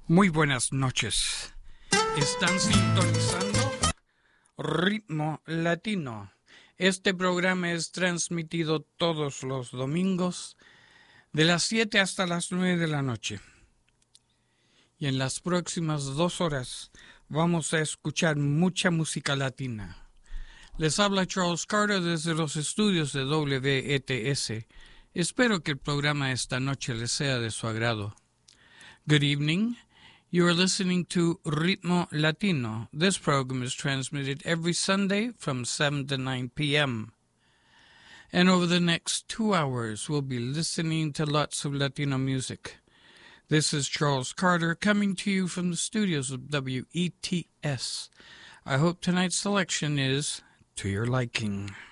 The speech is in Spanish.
Muy buenas noches. Están sintonizando Ritmo Latino. Este programa es transmitido todos los domingos de las 7 hasta las 9 de la noche. Y en las próximas 2 horas vamos a escuchar mucha música latina. Les habla Charles Carter desde los estudios de WETS. Espero que el programa esta noche les sea de su agrado. Good evening. You are listening to Ritmo Latino. This program is transmitted every Sunday from 7 to 9 p.m. And over the next 2 hours, we'll be listening to lots of Latino music. This is Charles Carter coming to you from the studios of WETS. I hope tonight's selection is to your liking.